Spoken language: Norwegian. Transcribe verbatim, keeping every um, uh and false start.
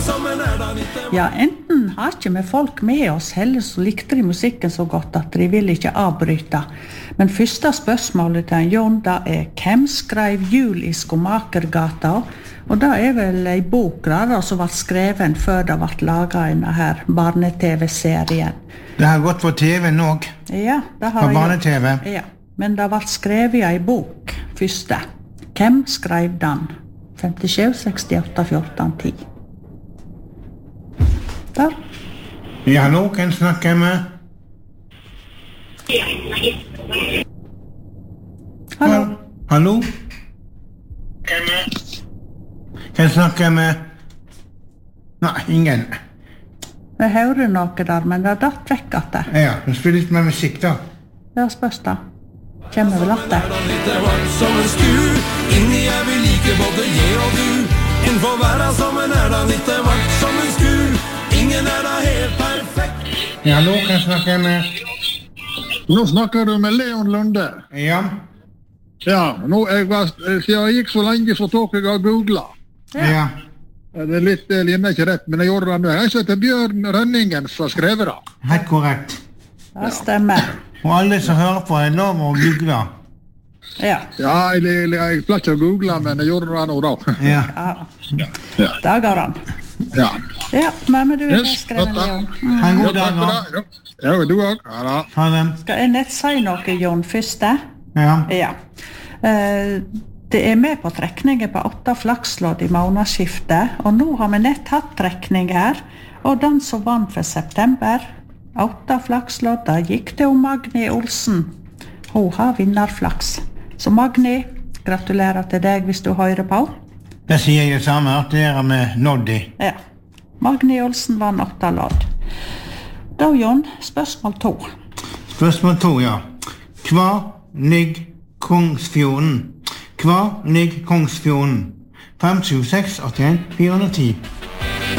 Ja, enten har ikke vi folk med oss, heller så likte de musikken så godt at de vil ikke avbryte. Men første spørsmålet til Jon, da er hvem skrev Jul i Skomakergata? Og det er vel en bok da, som var skreven før det ble laget en her barne-tv-serien. Det har gått for T V nå. Ja, det har For barne-tv. Ja, men det ble skrevet en bok første. Hvem skrev den? femtisju, sekstiåtte, fjorten, ti. Der. Ja, hallo, hvem snakker jeg med? Hallo. Hallo? Hvem er? Hvem snakker jeg med? Nei, ingen. Jeg hører noe der, men det er datt vekk at det. Ja, men spill litt med musikk da. Ja, spørs da. Kjemmer vel at det. Inni er vi like både jeg og du. Innenfor verden som en er da litt vart som en skur. Ingen er da helt perfekt. Ja, hallo, hvem snakker jeg med? Nå snakker du med Leon Lunde. Ja. Ja, nå jeg var, siden jeg gikk så lenge så tok jeg og googlet. Ja. Det er litt, det linjer ikke rett, men jeg gjorde det nå. Jeg heter Bjørn Rønningen som skrev det. Helt korrekt. Det stemmer. Og alle som hører på er lov å google. Ja. Ja, jeg, jeg, jeg pleier ikke å google, men jeg gjorde det nå da. Ja. Ja. Ja. Det går an. Ja. Ja, men du er Yes, skrevet, godt da. Jon. Ha en Ja, god dag takk for da. det. Ja, du også. Ja, da. Ha det. Skal jeg nett si noe, Jon, første? Ja. Ja. Eh, det er med på trekningen på åtte flakslodd i månedsskiftet, og nå har vi nett hatt trekning her, og den som vant for september, åtte flakslodd, da gikk det om Magni Olsen. Hun har vinnerflaks. Så Magni, gratulerer til deg hvis du hører på. Det sier jeg det samme, at det er med Noddy. Ja. Magni Olsen vant åtte lodd. Da, Jon, spørsmål to. Spørsmål to, ja. Hva ligger Kongsfjorden? Hva ligger Kongsfjorden? fem sju seks åtte en fire ti.